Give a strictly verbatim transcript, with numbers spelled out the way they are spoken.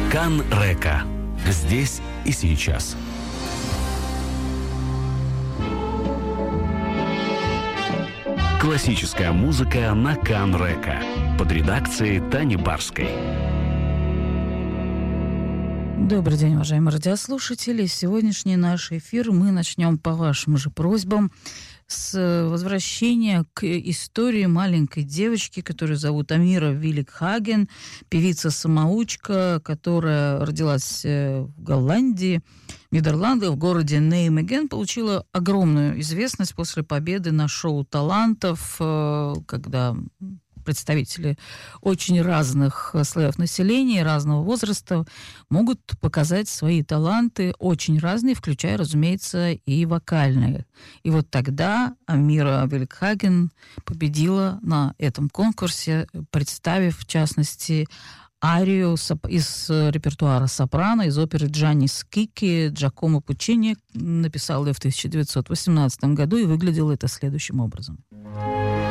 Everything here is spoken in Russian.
Кан Река. Здесь и сейчас. Классическая музыка на Кан Река под редакцией Тани Барской. Добрый день, уважаемые радиослушатели. Сегодняшний наш эфир мы начнем по вашим же просьбам с возвращения к истории маленькой девочки, которую зовут Амира Виликхаген, певица-самоучка, которая родилась в Голландии, в Нидерландах, в городе Неймеген, получила огромную известность после победы на шоу талантов, когда представители очень разных слоев населения, разного возраста могут показать свои таланты, очень разные, включая, разумеется, и вокальные. И вот тогда Амира Виликхаген победила на этом конкурсе, представив, в частности, арию из репертуара сопрано, из оперы Джанни Скикки. Джакомо Пуччини написал ее в тысяча девятьсот восемнадцатом году, и выглядело это следующим образом.